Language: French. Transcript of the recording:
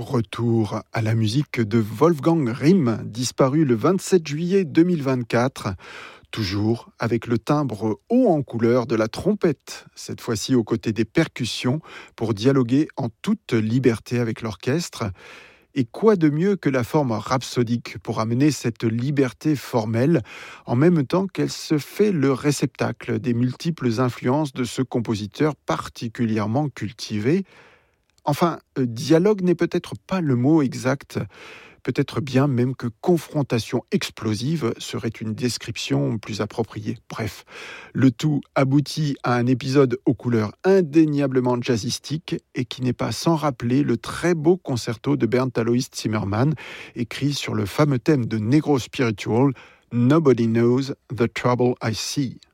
Retour à la musique de Wolfgang Rihm, disparu le 27 juillet 2024, toujours avec le timbre haut en couleur de la trompette, cette fois-ci aux côtés des percussions, pour dialoguer en toute liberté avec l'orchestre. Et quoi de mieux que la forme rhapsodique pour amener cette liberté formelle, en même temps qu'elle se fait le réceptacle des multiples influences de ce compositeur particulièrement cultivé. Enfin, dialogue n'est peut-être pas le mot exact. Peut-être bien même que confrontation explosive serait une description plus appropriée. Bref, le tout aboutit à un épisode aux couleurs indéniablement jazzistiques et qui n'est pas sans rappeler le très beau concerto de Bernd Alois Zimmermann, écrit sur le fameux thème de Negro Spiritual, Nobody Knows the Trouble I See.